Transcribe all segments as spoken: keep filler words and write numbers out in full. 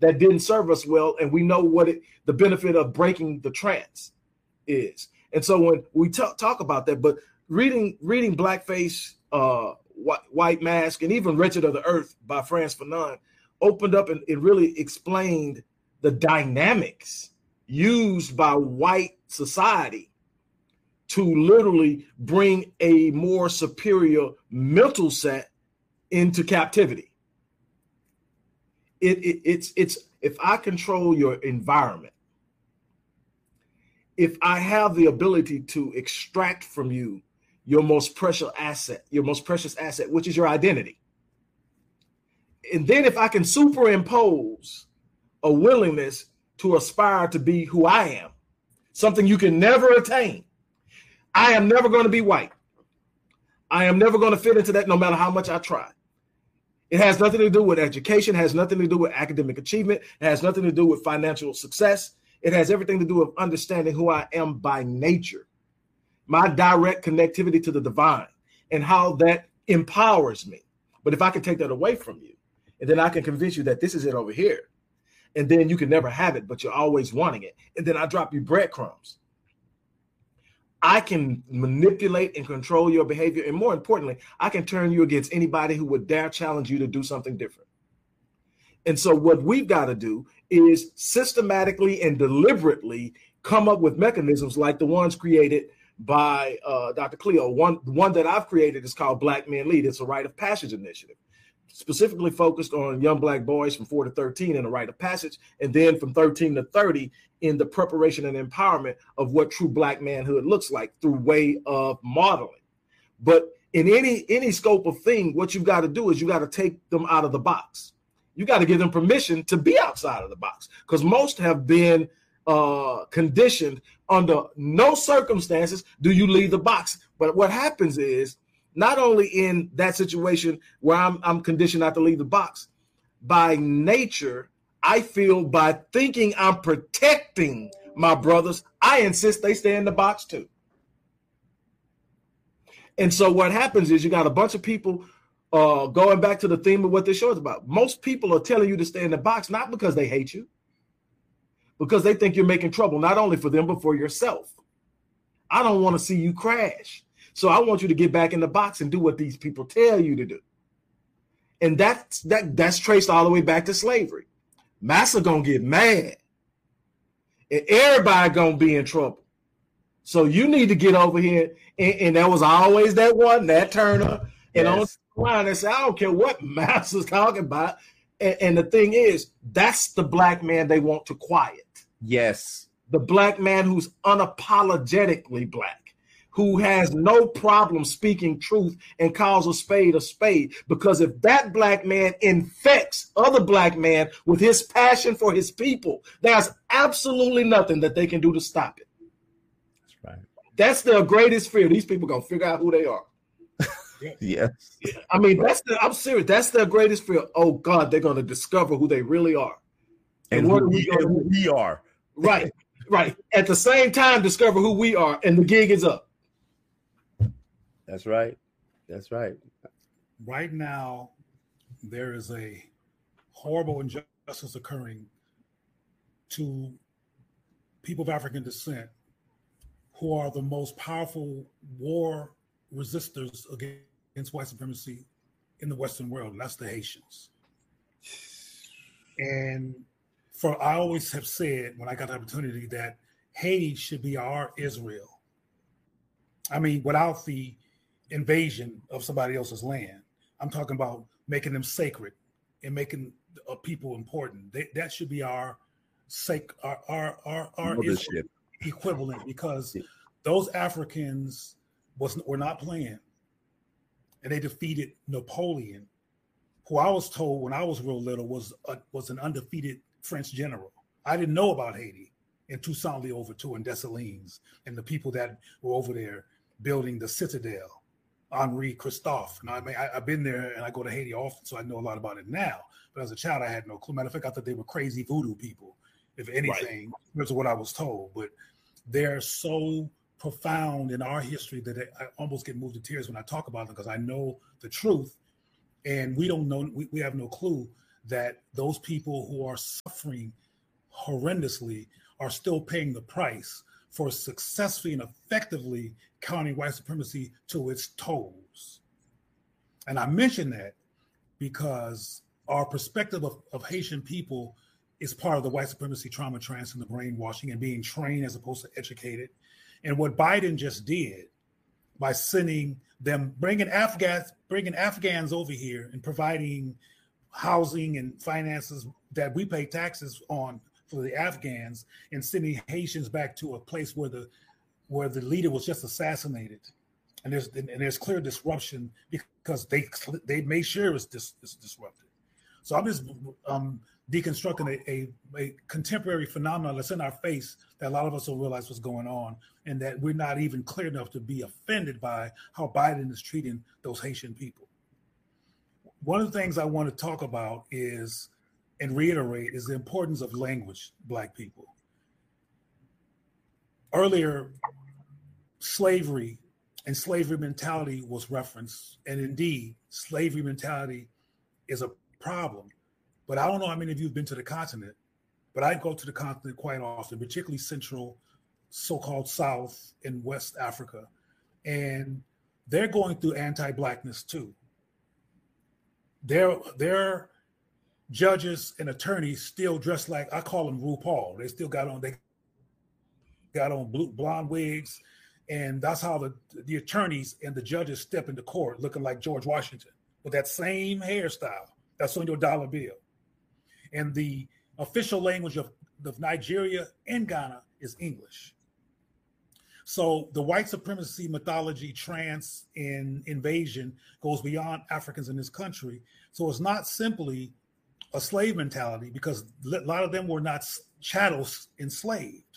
that didn't serve us well, and we know what it, the benefit of breaking the trance is. And so when we talk, talk about that, but reading reading Blackface, uh, White, White Mask, and even Wretched of the Earth by Frantz Fanon opened up and it really explained the dynamics used by white society to literally bring a more superior mental set into captivity. It, it, it's, it's, if I control your environment, if I have the ability to extract from you your most precious asset, your most precious asset, which is your identity. And then if I can superimpose a willingness to aspire to be who I am, something you can never attain. I am never going to be white. I am never going to fit into that no matter how much I try. It has nothing to do with education, has nothing to do with academic achievement, it has nothing to do with financial success. It has everything to do with understanding who I am by nature, my direct connectivity to the divine, and how that empowers me. But if I can take that away from you, and then I can convince you that this is it over here, and then you can never have it, but you're always wanting it, and then I drop you breadcrumbs, I can manipulate and control your behavior. And more importantly, I can turn you against anybody who would dare challenge you to do something different. And so what we've got to do is systematically and deliberately come up with mechanisms like the ones created by uh, Doctor Cleo. One, one that I've created is called Black Men Lead. It's a rite of passage initiative, specifically focused on young Black boys from four to thirteen in a rite of passage, and then from thirteen to thirty in the preparation and empowerment of what true Black manhood looks like through way of modeling. But in any any scope of thing, what you've got to do is you got to take them out of the box. You got to give them permission to be outside of the box, because most have been uh, conditioned under no circumstances do you leave the box. But what happens is, not only in that situation where I'm, I'm conditioned not to leave the box, by nature, I feel by thinking I'm protecting my brothers, I insist they stay in the box too. And so what happens is you got a bunch of people uh, going back to the theme of what this show is about. Most people are telling you to stay in the box, not because they hate you, because they think you're making trouble, not only for them, but for yourself. I don't want to see you crash. So I want you to get back in the box and do what these people tell you to do. And that's, that, that's traced all the way back to slavery. Massa gonna get mad. And everybody gonna be in trouble. So you need to get over here. And, and there was always that one, that Turner. And yes. On the line, they say, I don't care what Massa's talking about. And, and the thing is, that's the Black man they want to quiet. Yes. The Black man who's unapologetically Black, who has no problem speaking truth and calls a spade a spade. Because if that Black man infects other Black men with his passion for his people, there's absolutely nothing that they can do to stop it. That's right. That's their greatest fear. These people are going to figure out who they are. Yes. I mean, that's the, I'm serious. That's their greatest fear. Oh, God, they're going to discover who they really are. And, and what who we, and who we are. Right, right. At the same time, discover who we are, and the gig is up. That's right. That's right. Right now, there is a horrible injustice occurring to people of African descent who are the most powerful war resistors against white supremacy in the Western world, and that's the Haitians. And for I always have said, when I got the opportunity, that Haiti should be our Israel. I mean, without the invasion of somebody else's land. I'm talking about making them sacred and making a people important. They, that should be our sake, our our our, our equivalent, because those Africans was were not playing, and they defeated Napoleon, who I was told when I was real little was a, was an undefeated French general. I didn't know about Haiti and Toussaint Louverture and Dessalines and the people that were over there building the Citadel. Henri Christophe. And I mean, I, I've been there and I go to Haiti often, so I know a lot about it now. But as a child, I had no clue. Matter of fact, I thought they were crazy voodoo people, if anything, right. That's what I was told. But they're so profound in our history that I almost get moved to tears when I talk about them, because I know the truth, and we don't know, we, we have no clue that those people who are suffering horrendously are still paying the price for successfully and effectively counting white supremacy to its toes. And I mention that because our perspective of, of Haitian people is part of the white supremacy trauma trance and the brainwashing and being trained as opposed to educated. And what Biden just did by sending them, bringing Afghans, bringing Afghans over here and providing housing and finances that we pay taxes on for the Afghans, and sending Haitians back to a place where the where the leader was just assassinated, and there's and there's clear disruption because they they made sure it was dis, dis, disrupted. So I'm just um, deconstructing a, a, a contemporary phenomenon that's in our face that a lot of us don't realize what's going on, and that we're not even clear enough to be offended by how Biden is treating those Haitian people. One of the things I want to talk about is, and reiterate, is the importance of language, Black people. Earlier, slavery and slavery mentality was referenced, and indeed, slavery mentality is a problem. But I don't know how many of you have been to the continent, but I go to the continent quite often, particularly Central, so-called South and West Africa, and they're going through anti-Blackness too. Their, their judges and attorneys still dress like, I call them RuPaul. They still got on, they got on blue, blonde wigs, and that's how the, the attorneys and the judges step into court looking like George Washington with that same hairstyle that's on your dollar bill. And the official language of, of Nigeria and Ghana is English. So the white supremacy mythology, trance, and invasion goes beyond Africans in this country. So it's not simply a slave mentality, because a lot of them were not chattels enslaved,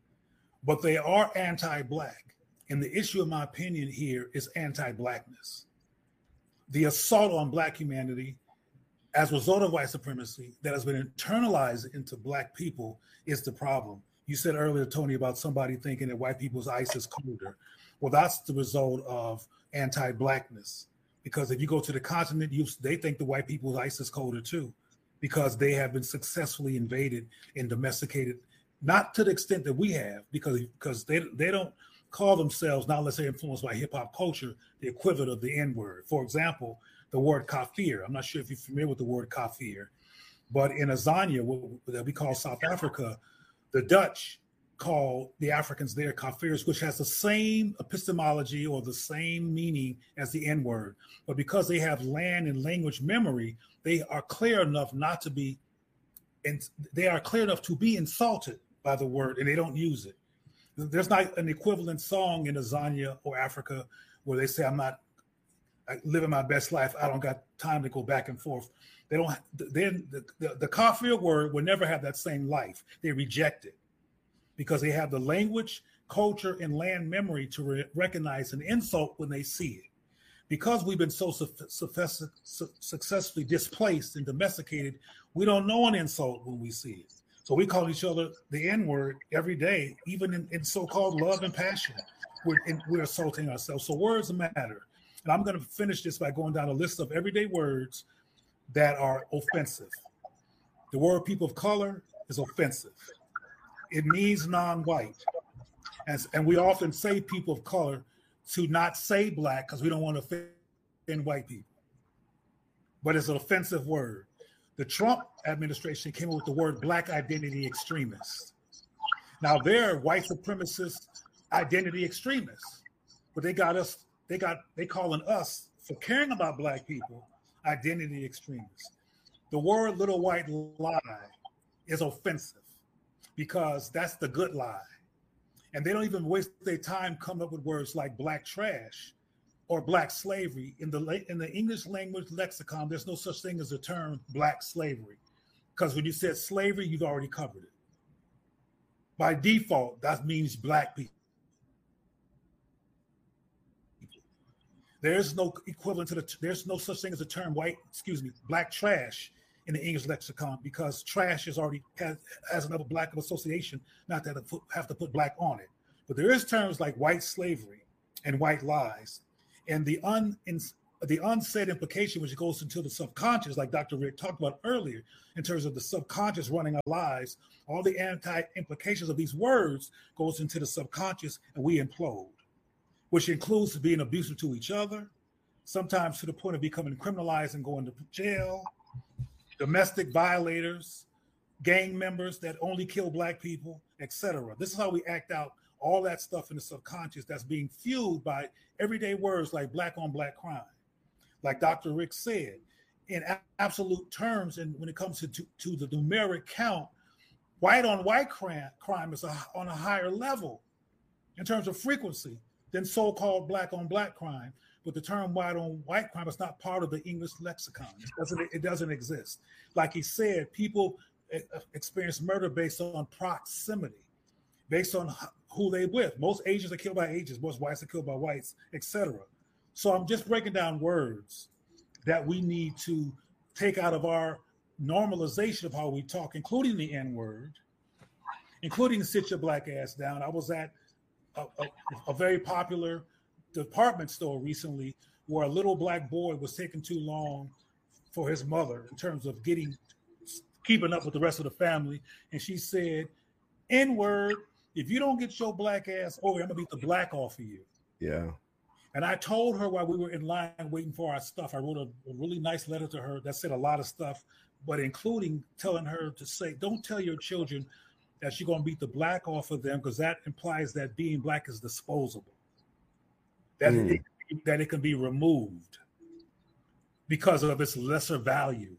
but they are anti-Black. And the issue, in my opinion, here is anti-Blackness. The assault on Black humanity as a result of white supremacy that has been internalized into Black people is the problem. You said earlier, Tony, about somebody thinking that white people's ice is colder. Well, that's the result of anti-Blackness. Because if you go to the continent, you, they think the white people's ice is colder too, because they have been successfully invaded and domesticated, not to the extent that we have, because, because they, they don't call themselves, not unless they're influenced by hip hop culture, the equivalent of the N-word. For example, the word kafir. I'm not sure if you're familiar with the word kafir, but in Azania, what that we call South Africa, the Dutch call the Africans there kafirs, which has the same epistemology or the same meaning as the N-word. But because they have land and language memory, they are clear enough not to be, and they are clear enough to be insulted by the word, and they don't use it. There's not an equivalent song in Azania or Africa where they say, I'm not living my best life. I don't got time to go back and forth. They don't, then the, the, the kafir word will never have that same life. They reject it because they have the language, culture, and land memory to re- recognize an insult when they see it. Because we've been so su- su- su- successfully displaced and domesticated, we don't know an insult when we see it. So we call each other the N-word every day, even in, in so-called love and passion. We're, in, we're assaulting ourselves. So words matter. And I'm going to finish this by going down a list of everyday words that are offensive. The word people of color is offensive. It means non-white. And, and we often say people of color to not say Black because we don't want to offend white people. But it's an offensive word. The Trump administration came up with the word Black identity extremists. Now they're white supremacist identity extremists, but they got us, they got, they calling us for caring about Black people identity extremists. The word little white lie is offensive because that's the good lie. And they don't even waste their time coming up with words like Black trash or Black slavery. In the in the English language lexicon, there's no such thing as the term Black slavery, because when you said slavery, you've already covered it. By default, that means Black people. There's no equivalent to the, there's no such thing as the term white, excuse me, Black trash in the English lexicon, because trash is already has, has another Black association, not that I have to put Black on it. But there is terms like white slavery and white lies. And the un, the unsaid implication, which goes into the subconscious, like Doctor Rick talked about earlier, in terms of the subconscious running our lives, all the anti-implications of these words goes into the subconscious, and we implode, which includes being abusive to each other, sometimes to the point of becoming criminalized and going to jail, domestic violators, gang members that only kill Black people, et cetera. This is how we act out all that stuff in the subconscious that's being fueled by everyday words like Black on Black crime. Like Doctor Rick said, in a- absolute terms, and when it comes to, to, to the numeric count, white on white crime, crime is a, on a higher level in terms of frequency than so-called Black on Black crime. But the term white on white crime is not part of the English lexicon. It doesn't, it doesn't exist. Like he said, people experience murder based on proximity, based on who they with. Most Asians are killed by Asians, most whites are killed by whites, et cetera. So I'm just breaking down words that we need to take out of our normalization of how we talk, including the N-word, including sit your Black ass down. I was at a, a, a very popular department store recently where a little Black boy was taking too long for his mother in terms of getting keeping up with the rest of the family. And she said, N-word, if you don't get your Black ass over, I'm gonna beat the Black off of you. Yeah. And I told her while we were in line waiting for our stuff, I wrote a, a really nice letter to her that said a lot of stuff, but including telling her to say, don't tell your children that you're gonna beat the Black off of them, because that implies that being Black is disposable. That, mm. it, that it can be removed because of its lesser value.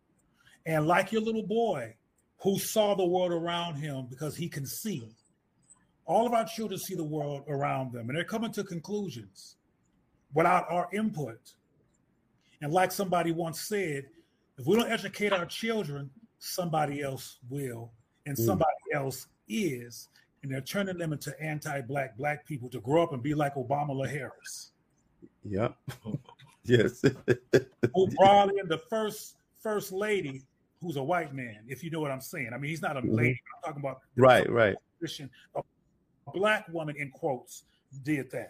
And like your little boy who saw the world around him because he can see, all of our children see the world around them and they're coming to conclusions without our input. And like somebody once said, if we don't educate our children, somebody else will, and mm. somebody else is, and they're turning them into anti-Black Black people to grow up and be like Obama Harris. Yep. Yes. Who brought in the first first lady who's a white man, if you know what I'm saying. I mean, he's not a lady. Mm-hmm. I'm talking about right, right. A Black woman, in quotes, did that.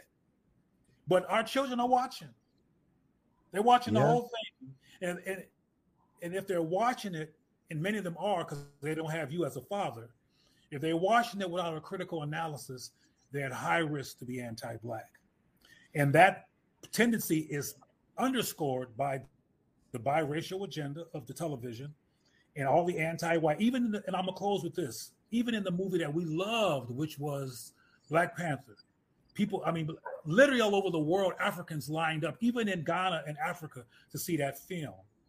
But our children are watching. They're watching yeah. the whole thing. And, and, and if they're watching it, and many of them are because they don't have you as a father, if they're watching it without a critical analysis, they're at high risk to be anti-Black. And that tendency is underscored by the biracial agenda of the television and all the anti-white, even in the, and I'm gonna close with this, even in the movie that we loved, which was Black Panther, people, I mean, literally all over the world, Africans lined up, even in Ghana and Africa, to see that film.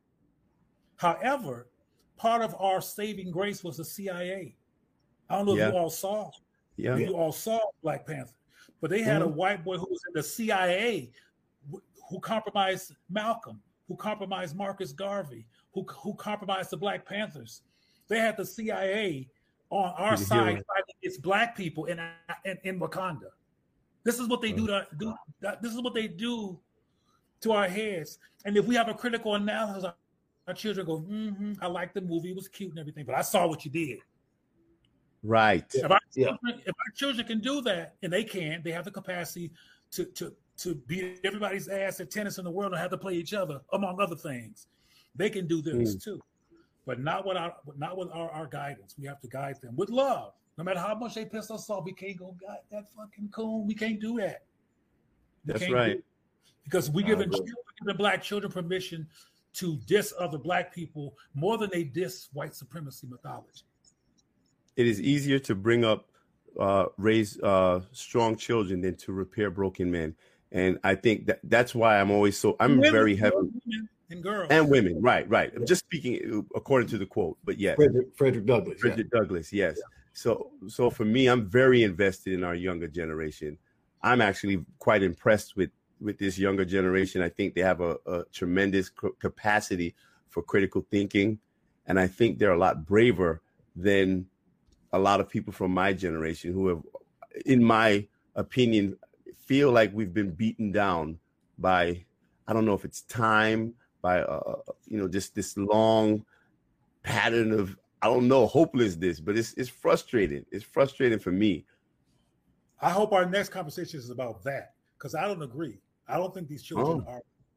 However, part of our saving grace was the C I A. I don't know yeah. if you all saw, yeah. if you all saw Black Panther, but they had mm-hmm. a white boy who was in the C I A who compromised Malcolm, who compromised Marcus Garvey, who, who compromised the Black Panthers. They had the C I A on our side fighting against Black people in, in, in Wakanda. This is what they do to do. This is what they do to our heads. And if we have a critical analysis, our, our children go, mm-hmm, I like the movie, it was cute and everything, but I saw what you did. Right. If our, yeah. children, if our children can do that, and they can, they have the capacity to to to beat everybody's ass at tennis in the world and have to play each other, among other things. They can do this mm. too, but not with our not with our, our guidance. We have to guide them with love. No matter how much they piss us off, we can't go, God, that fucking coon. We can't do that. We That's right. Because we giving the Black children permission to diss other Black people more than they diss white supremacy mythology. It is easier to bring up, uh, raise uh, strong children than to repair broken men. And I think that that's why I'm always so, I'm women, very heavy. Women and girls. And women, right, right. I'm just speaking according to the quote, but yes. Frederick, Frederick Douglass. Frederick yeah. Douglass, yes. Yeah. So, so for me, I'm very invested in our younger generation. I'm actually quite impressed with, with this younger generation. I think they have a, a tremendous capacity for critical thinking. And I think they're a lot braver than a lot of people from my generation who have, in my opinion, feel like we've been beaten down by, I don't know if it's time, by, uh, you know, just this long pattern of, I don't know, hopelessness, but it's it's frustrating. It's frustrating for me. I hope our next conversation is about that, because I don't agree. I don't think these children oh. are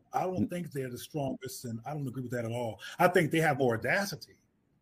I don't think they're the strongest, and I don't agree with that at all. I think they have more audacity,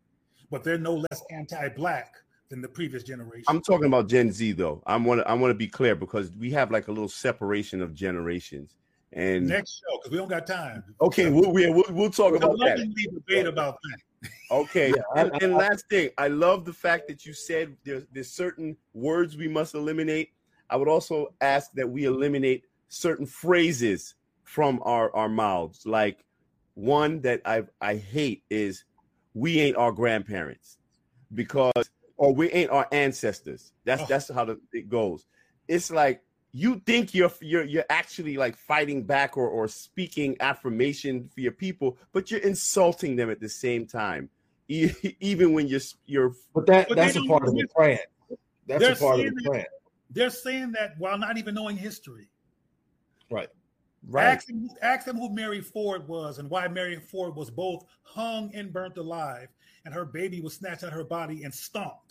but they're no less anti-black than the previous generation. I'm talking about Gen Z, though. I want to I want to be clear because we have like a little separation of generations. And next show, because we don't got time. Okay, we'll we'll, we'll talk We'll about that. Debate about that. Okay, Yeah, I- and, and last thing, I love the fact that you said there's there's certain words we must eliminate. I would also ask that we eliminate certain phrases from our, our mouths. Like one that I I hate is "we ain't our grandparents," because or "we ain't our ancestors." That's Oh. that's how the, it goes. It's like you think you're you're you're actually like fighting back or or speaking affirmation for your people, but you're insulting them at the same time. E- even when you're you're. But that But that's they a don't part of the use- plan. That's They're a part of saying the that- plan. They're saying that while not even knowing history. Right. Right. Ask them, ask them who Mary Ford was and why Mary Ford was both hung and burnt alive, and her baby was snatched out of her body and stomped.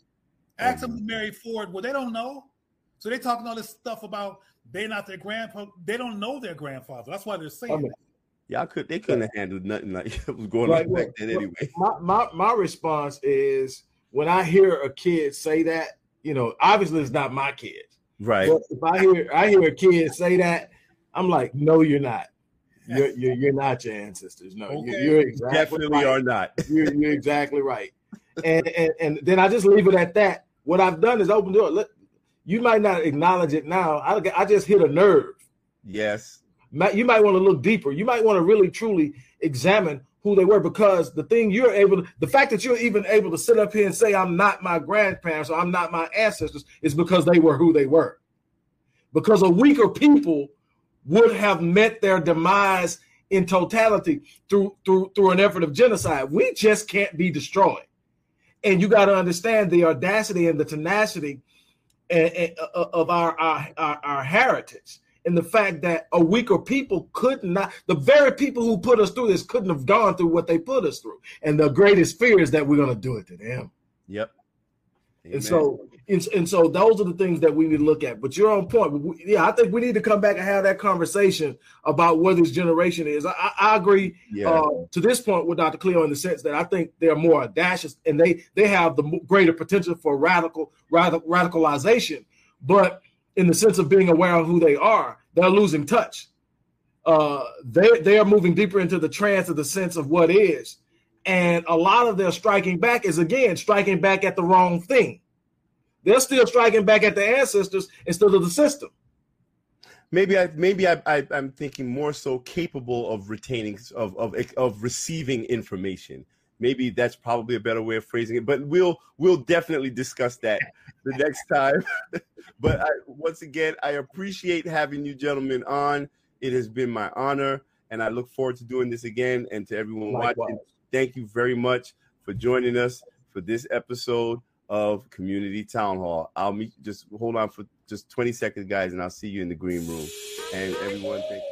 Ask Oh, them who Mary Ford was. They don't know. So they're talking all this stuff about they're not their grandfather. They don't know their grandfather. That's why they're saying I mean, that. Yeah, I could. They couldn't have handled nothing like what was going Right, on back well, then well, anyway. My, my my response is when I hear a kid say that, you know, obviously it's not my kid. Right. But if I hear I hear a kid say that, I'm like, no, you're not. You're you're, you're not your ancestors. No, Okay. you're, you're exactly Definitely right. are not. You're, you're exactly right. And, and and then I just leave it at that. What I've done is open the door. Look, you might not acknowledge it now. I, I just hit a nerve. Yes. You might want to look deeper. You might want to really, truly examine who they were, because the thing you're able to, the fact that you're even able to sit up here and say, I'm not my grandparents or I'm not my ancestors, is because they were who they were. Because a weaker people would have met their demise in totality through, through, through an effort of genocide. We just can't be destroyed. And you got to understand the audacity and the tenacity of our, our, our, our heritage, and the fact that a weaker people could not, the very people who put us through this couldn't have gone through what they put us through. And the greatest fear is that we're going to do it to them. Yep. Amen. And so, and, and so those are the things that we need to look at. But you're on point. We, yeah, I think we need to come back and have that conversation about what this generation is. I, I agree Yeah. uh, to this point with Doctor Cleo in the sense that I think they're more audacious and they they have the greater potential for radical, radical radicalization. But in the sense of being aware of who they are, they're losing touch. Uh, they they are moving deeper into the trance of the sense of what is. And a lot of their striking back is, again, striking back at the wrong thing. They're still striking back at the ancestors instead of the system. Maybe I maybe I, I I'm thinking more so capable of retaining of of of receiving information. Maybe that's probably a better way of phrasing it. But we'll we'll definitely discuss that the next time. But I, once again, I appreciate having you gentlemen on. It has been my honor, and I look forward to doing this again. And to everyone Likewise. watching, thank you very much for joining us for this episode of Community Town Hall. I'll meet. Just hold on for just twenty seconds, guys, and I'll see you in the green room. And everyone, thank you.